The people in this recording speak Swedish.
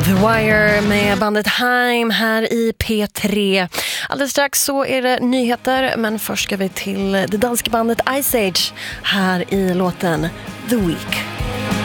The Wire med bandet Haim här i P3. Alldeles strax så är det nyheter, men först ska vi till det danska bandet Ice Age här i låten The Week.